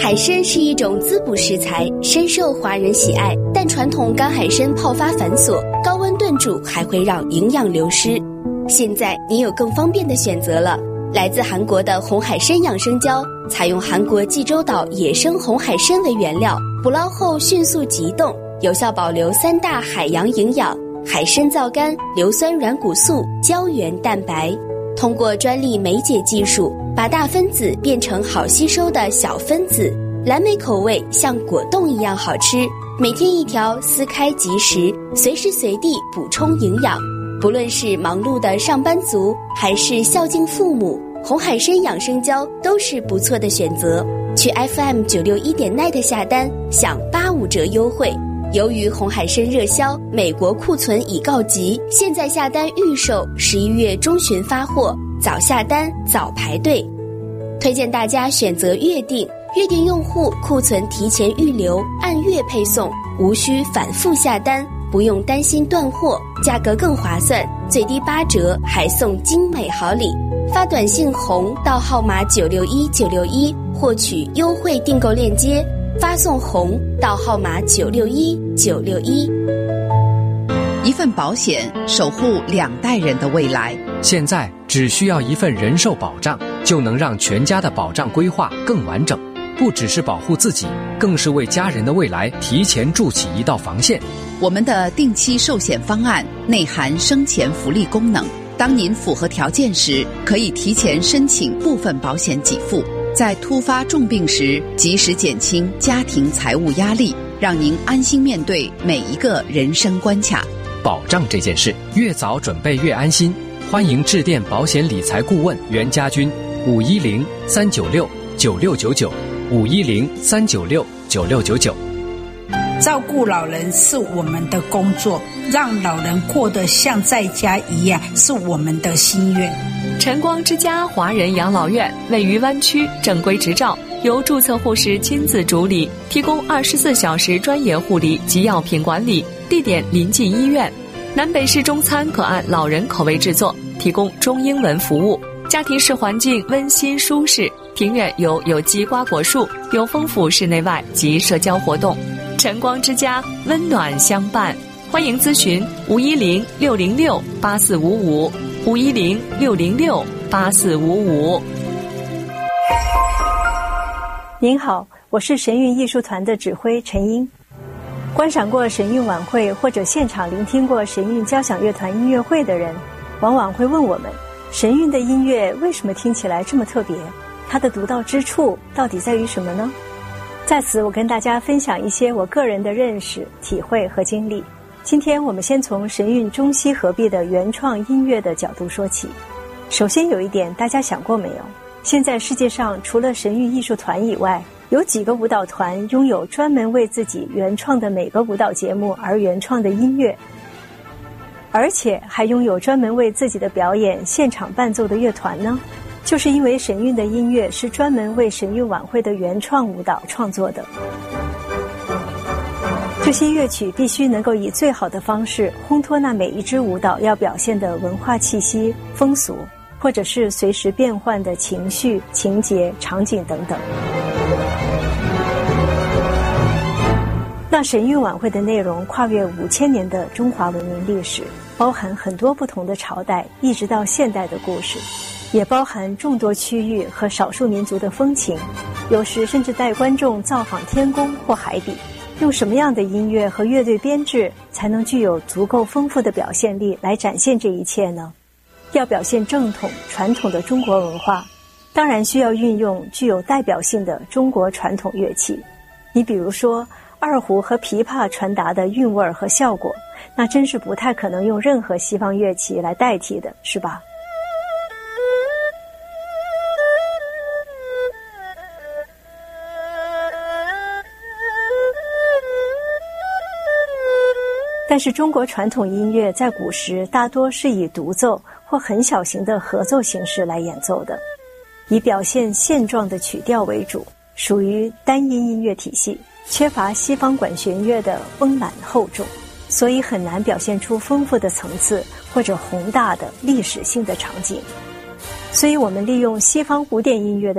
海参是一种滋补食材，深受华人喜爱，但传统干海参泡发繁琐，高温炖煮还会让营养流失。现在你有更方便的选择了，来自韩国的红海参养生胶，采用韩国济州岛野生红海参为原料，捕捞后迅速急冻，有效保留3大海洋营养：海参皂苷、硫酸软骨素、胶原蛋白。通过专利酶解技术，把大分子变成好吸收的小分子，蓝莓口味像果冻一样好吃。每天1条，撕开即食，随时随地补充营养。不论是忙碌的上班族，还是孝敬父母，红海参养生胶都是不错的选择。去 FM961.net 下单，享85折优惠。由于红海参热销，美国库存已告急，现在下单预售，11月中旬发货，早下单早排队。推荐大家选择月订，月订用户库存提前预留，按月配送，无需反复下单，不用担心断货，价格更划算，最低8折，还送精美好礼。发短信红到号码961961获取优惠订购链接，发送红到号码961961。 一份保险守护2代人的未来。 现在只需要一份人寿保障，就能让全家的保障规划更完整，不只是保护自己，更是为家人的未来提前筑起一道防线。 我们的定期寿险方案内含生前福利功能，当您符合条件时，可以提前申请部分保险给付，在突发重病时及时减轻家庭财务压力，让您安心面对每一个人生关卡。 保障这件事，越早准备越安心。欢迎致电保险理财顾问袁家军，510-396-9699，510-396-9699。 照顾老人是我们的工作，让老人过得像在家一样是我们的心愿。 晨光之家华人养老院位于湾区，正规执照，由注册护士亲自主理，提供24小时专业护理及药品管理，地点临近医院。南北式中餐可按老人口味制作，提供中英文服务。家庭式环境温馨舒适，庭院有机瓜果树，有丰富室内外及社交活动。晨光之家温暖相伴，欢迎咨询510-606-8455，510-606-8455。 您好，我是神韵艺术团的指挥陈英。观赏过神韵晚会或者现场聆听过神韵交响乐团音乐会的人，往往会问我们，神韵的音乐为什么听起来这么特别？它的独到之处到底在于什么呢？在此我跟大家分享一些我个人的认识、体会和经历。今天我们先从神韵中西合璧的原创音乐的角度说起。首先有一点，大家想过没有？现在世界上除了神韵艺术团以外，有几个舞蹈团拥有专门为自己原创的每个舞蹈节目而原创的音乐，而且还拥有专门为自己的表演现场伴奏的乐团呢？就是因为神韵的音乐是专门为神韵晚会的原创舞蹈创作的。这些乐曲必须能够以最好的方式烘托那每一支舞蹈要表现的文化气息、风俗，或者是随时变换的情绪、情节、场景等等。那神韵晚会的内容跨越5000年的中华文明历史，包含很多不同的朝代一直到现代的故事，也包含众多区域和少数民族的风情，有时甚至带观众造访天宫或海底。用什么样的音乐和乐队编制才能具有足够丰富的表现力来展现这一切呢？要表现正统传统的中国文化，当然需要运用具有代表性的中国传统乐器。你比如说二胡和琵琶传达的韵味和效果，那真是不太可能用任何西方乐器来代替的，是吧？但是中国传统音乐在古时大多是以独奏或很小型的合奏形式来演奏的，以表现现状的曲调为主，属于单音音乐体系，缺乏西方管弦乐的丰满厚重，所以很难表现出丰富的层次或者宏大的历史性的场景。所以我们利用西方古典音乐的